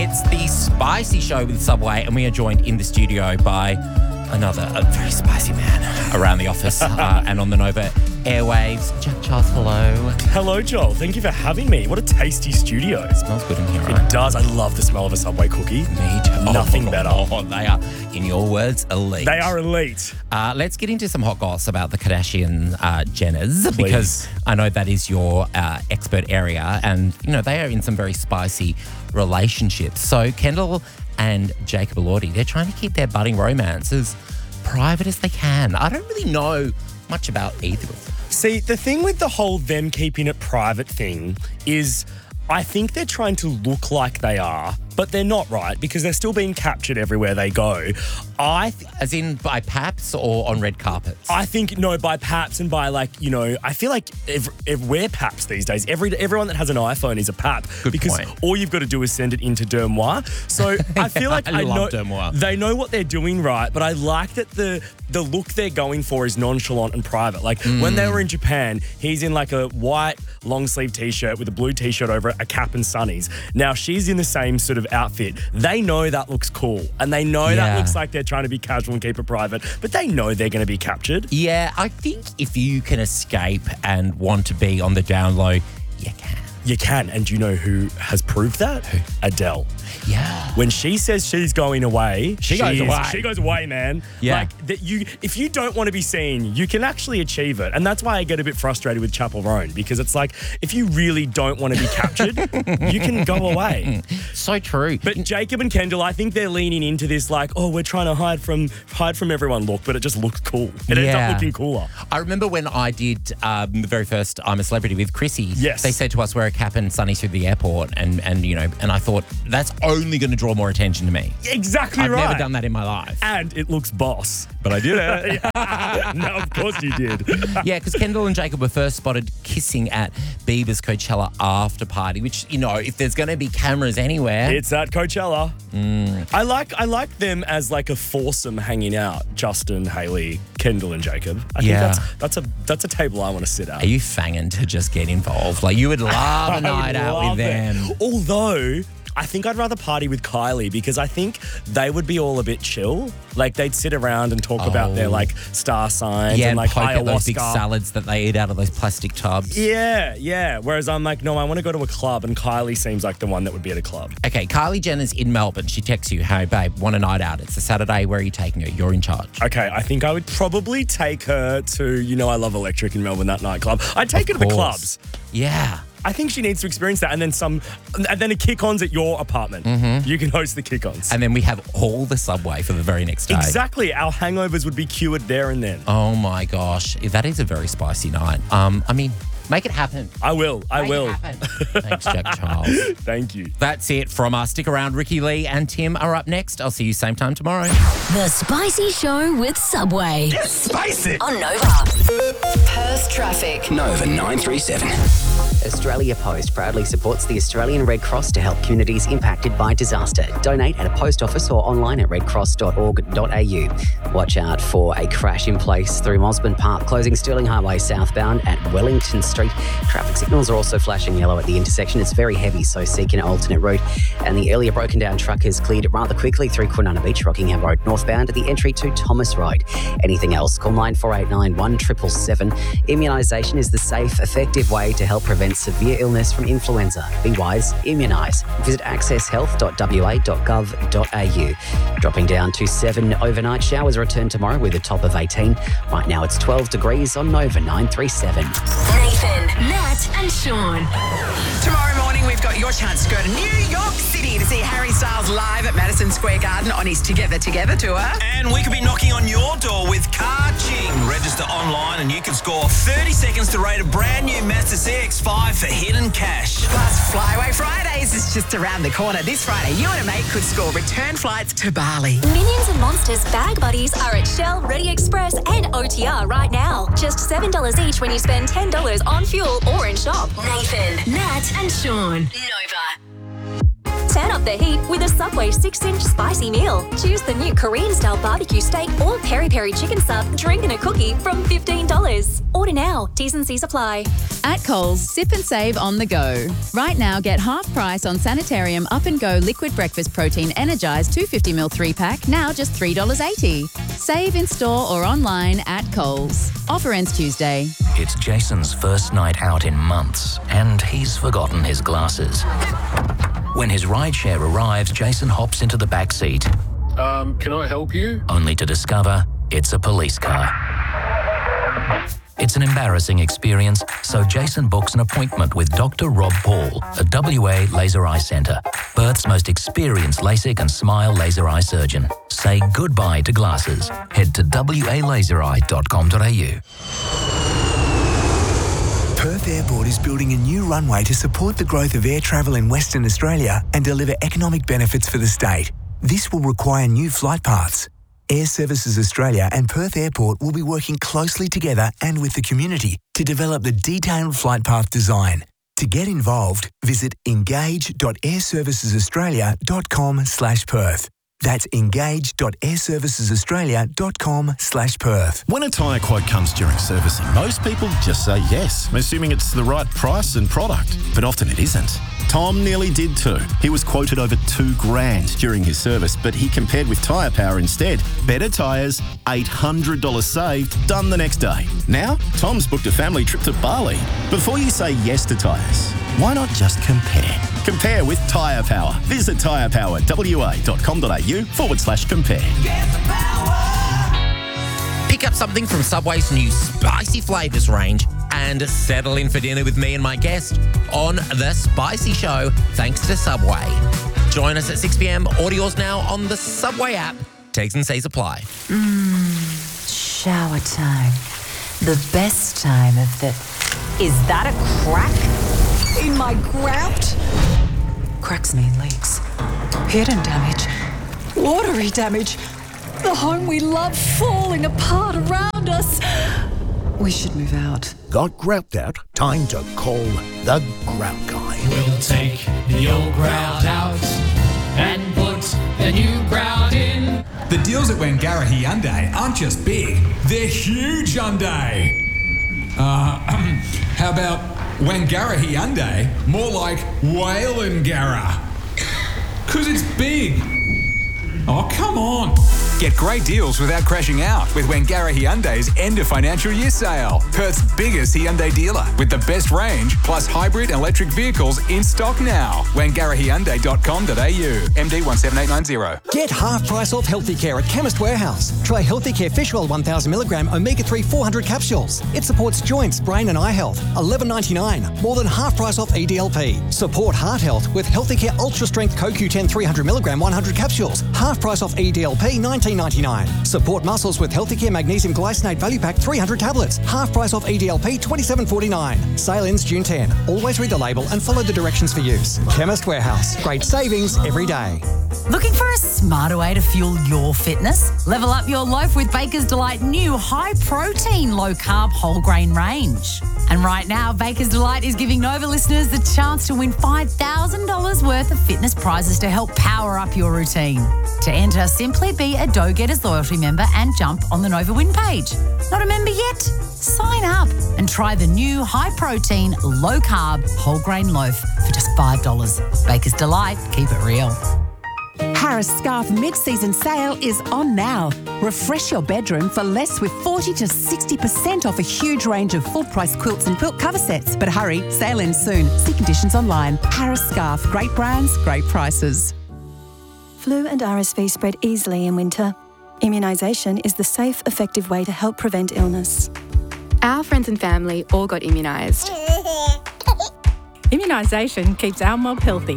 It's the Spicy Show with Subway, and we are joined in the studio by a very spicy man around the office and on the Nova airwaves. Jack Charles, hello. Hello, Joel. Thank you for having me. What a tasty studio. It smells good in here, right? It does. I love the smell of a Subway cookie. Me too. Nothing better. Oh, they are, in your words, elite. They are elite. Let's get into some hot goss about the Kardashian Jenners, because I know that is your expert area, and they are in some very spicy relationships. So Kendall and Jacob Elordi, they're trying to keep their budding romance as private as they can. I don't really know much about either of them. See, the thing with the whole them keeping it private thing is I think they're trying to look like they are, but they're not, right? Because they're still being captured everywhere they go. As in by Paps or on red carpets? I think, no, by Paps and by I feel like if we're Paps these days, everyone that has an iPhone is a Pap. Good because point. all you've got to do is send it into Dermois. So I feel like I love Dermois. They know what they're doing right, but I like that the look they're going for is nonchalant and private. When they were in Japan, he's in a white long sleeve t-shirt with a blue t-shirt over it, a cap and sunnies. Now she's in the same sort of outfit. They know that looks cool, and they know that looks like they're trying to be casual and keep it private, but they know they're going to be captured. Yeah, I think if you can escape and want to be on the down low, you can. You can, and do you know who has proved that? Who? Adele. Yeah. When she says she's going away, she goes away, man. Yeah. If you don't want to be seen, you can actually achieve it. And that's why I get a bit frustrated with Chapel Roan, because it's if you really don't want to be captured, you can go away. So true. But Jacob and Kendall, I think they're leaning into this we're trying to hide from everyone look, but it just looks cool. It ends up looking cooler. I remember when I did the very first I'm a Celebrity with Chrissy. Yes. They said to us, wear a cap and sunny through the airport, and I thought that's only going to draw more attention to me. Exactly I've right. never done that in my life. And it looks boss. But I did it. No, of course you did. Yeah, because Kendall and Jacob were first spotted kissing at Bieber's Coachella after party, which, if there's going to be cameras anywhere. It's at Coachella. I like them as a foursome hanging out. Justin, Hailey, Kendall and Jacob. I think that's a table I want to sit at. Are you fanging to just get involved? You would love a night out with them. Although I think I'd rather party with Kylie, because I think they would be all a bit chill. They'd sit around and talk about their star signs and poke ayahuasca. at those big salads that they eat out of those plastic tubs. Yeah. Whereas I'm no, I want to go to a club, and Kylie seems like the one that would be at a club. Okay, Kylie Jenner's in Melbourne. She texts you, hey, babe, want a night out? It's a Saturday. Where are you taking her? You're in charge. Okay, I think I would probably take her to, I Love Electric in Melbourne, that nightclub. I'd take her to the clubs. Yeah. I think she needs to experience that, and then a kick-ons at your apartment. Mm-hmm. You can host the kick-ons. And then we have all the Subway for the very next day. Exactly. Our hangovers would be cured there and then. Oh my gosh. That is a very spicy night. Make it happen. I will. Make it happen. Thanks, Jack Charles. Thank you. That's it from us. Stick around. Ricky Lee and Tim are up next. I'll see you same time tomorrow. The Spicy Show with Subway. Get spicy On Nova. Perth traffic. Nova 937. Australia Post proudly supports the Australian Red Cross to help communities impacted by disaster. Donate at a post office or online at redcross.org.au. Watch out for a crash in place through Mosman Park, closing Stirling Highway southbound at Wellington Street. Traffic signals are also flashing yellow at the intersection. It's very heavy, so seek an alternate route. And the earlier broken down truck has cleared rather quickly through Kwinana Beach, Rockingham Road northbound at the entry to Thomas Road. Anything else, call 9489 1777. Immunisation is the safe, effective way to help prevent severe illness from influenza. Be wise, immunise. Visit accesshealth.wa.gov.au. Dropping down to 7 overnight showers return tomorrow with a top of 18. Right now it's 12 degrees on Nova 937. Nathan, Nat and Sean. Tomorrow morning, we've got your chance to go to New York City to see Harry Styles live at Madison Square Garden on his Together Together tour. And we could be knocking on your door with Car Ching. Register online and you can score 30 seconds to rate a brand new Mazda CX-5 for hidden cash. Plus, Flyaway Fridays is just around the corner. This Friday, you and a mate could score return flights to Bali. Minions and Monsters bag buddies are at Shell, Ready Express and OTR right now. Just $7 each when you spend $10 on fuel or in shop. Nathan, Nat and Sean. Nova. Turn up up the heat with a Subway 6-inch spicy meal. Choose the new Korean-style barbecue steak or peri-peri chicken sub, drink and a cookie from $15. Order now. T's and C's apply. At Coles, sip and save on the go. Right now, get half price on Sanitarium Up and Go Liquid Breakfast Protein Energised 250ml 3-pack, now just $3.80. Save in store or online at Coles. Offer ends Tuesday. It's Jason's first night out in months, and he's forgotten his glasses. When his rideshare arrives, Jason hops into the back seat. Can I help you? Only to discover it's a police car. It's an embarrassing experience, so Jason books an appointment with Dr. Rob Paul at WA Laser Eye Centre, Perth's most experienced LASIK and smile laser eye surgeon. Say goodbye to glasses. Head to walasereye.com.au. Perth Airport is building a new runway to support the growth of air travel in Western Australia and deliver economic benefits for the state. This will require new flight paths. Air Services Australia and Perth Airport will be working closely together and with the community to develop the detailed flight path design. To get involved, visit engage.airservicesaustralia.com/Perth. That's engage.airservicesaustralia.com/Perth. When a tyre quote comes during servicing, most people just say yes, assuming it's the right price and product. But often it isn't. Tom nearly did too. He was quoted over $2,000 during his service, but he compared with Tyre Power instead. Better tyres, $800 saved, done the next day. Now, Tom's booked a family trip to Bali. Before you say yes to tyres, why not just compare? Compare with Tyre Power. Visit tyrepowerwa.com.au/compare. Pick up something from Subway's new spicy flavours range and settle in for dinner with me and my guest on The Spicy Show, thanks to Subway. Join us at 6 p.m. Audio's now on the Subway app. T's and C's apply. Shower time. The best time of the... Is that a crack in my grout? Cracks mean leaks. Hidden damage. Watery damage. The home we love falling apart around us. We should move out. Got grout out? Time to call the Grout Guy. We'll take the old grout out and put the new grout in. The deals at Wangarahi Hyundai aren't just big, they're huge Hyundai. How about Wangarahi Hyundai? More like Whalengara. 'Cause it's big. Oh, come on. Get great deals without crashing out with Wangarahi Hyundai's end of financial year sale. Perth's biggest Hyundai dealer with the best range plus hybrid and electric vehicles in stock now. WangarahiHyundai.com.au. MD 17890. Get half price off Healthy Care at Chemist Warehouse. Try Healthy Care Fish Oil 1000mg Omega-3 400 capsules. It supports joints, brain and eye health. $11.99. More than half price off EDLP. Support heart health with Healthy Care Ultra Strength CoQ10 300mg 100 capsules. Half price off EDLP $19.99. Support muscles with Healthy Care Magnesium Glycinate Value Pack 300 tablets. Half price off EDLP $27.49. Sale ends June 10. Always read the label and follow the directions for use. Chemist Warehouse. Great savings every day. Looking for a smarter way to fuel your fitness? Level up your loaf with Baker's Delight new high-protein, low-carb, whole-grain range. And right now, Baker's Delight is giving Nova listeners the chance to win $5,000 worth of fitness prizes to help power up your routine. To enter, simply be a Dough Getters loyalty member and jump on the Nova Win page. Not a member yet? Sign up and try the new high-protein, low-carb, whole-grain loaf for just $5. Baker's Delight. Keep it real. Harris Scarf mid-season sale is on now. Refresh your bedroom for less with 40 to 60% off a huge range of full-price quilts and quilt cover sets. But hurry, sale ends soon. See conditions online. Harris Scarf. Great brands, great prices. Flu and RSV spread easily in winter. Immunisation is the safe, effective way to help prevent illness. Our friends and family all got immunised. Immunisation keeps our mob healthy.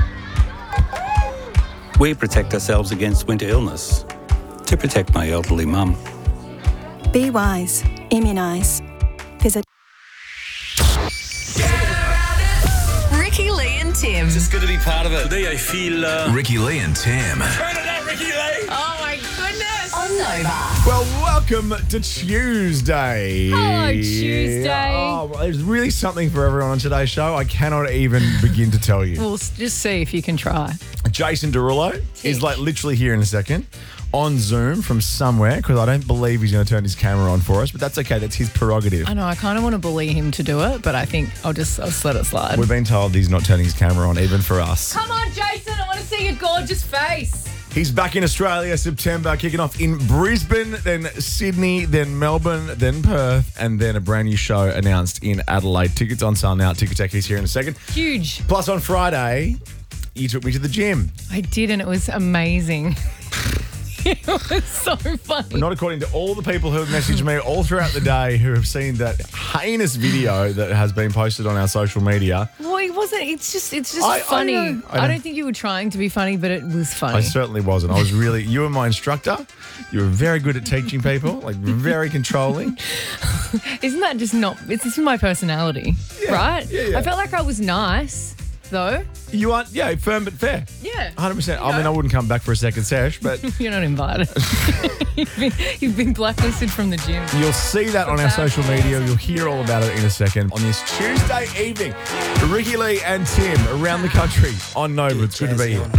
We protect ourselves against winter illness to protect my elderly mum. Be wise. Immunise. Visit Ricky Lee and Tim. It's just good to be part of it. Today I feel... Ricky Lee and Tim. Turn it up, Ricky Lee! Oh my goodness. On Nova. Well, welcome to Tuesday. Hello, Tuesday. Oh, there's really something for everyone on today's show. I cannot even begin to tell you. We'll just see if you can try. Jason Derulo is like literally here in a second on Zoom from somewhere because I don't believe he's going to turn his camera on for us, but that's okay. That's his prerogative. I know, I kind of want to bully him to do it, but I think I'll just let it slide. We've been told he's not turning his camera on, even for us. Come on, Jason, I want to see your gorgeous face. He's back in Australia, September, kicking off in Brisbane, then Sydney, then Melbourne, then Perth, and then a brand new show announced in Adelaide. Tickets on sale now. Ticketek is here in a second. Huge. Plus, on Friday, you took me to the gym. I did, and it was amazing. It was so funny. But not according to all the people who have messaged me all throughout the day who have seen that heinous video that has been posted on our social media. Well, it wasn't. It's just I funny. know. I don't think you were trying to be funny, but it was funny. I certainly wasn't. I was really, you were my instructor. You were very good at teaching people, like very controlling. Isn't that just not, it's just my personality, right? Yeah. I felt like I was nice, though. You are, firm but fair. Yeah. 100%. I mean, I wouldn't come back for a second sesh, but You're not invited. You've been blacklisted from the gym. you'll see that on our social media. You'll hear all about it in a second. On this Tuesday evening, Ricky Lee and Tim around the country on Nova. It's good to be here.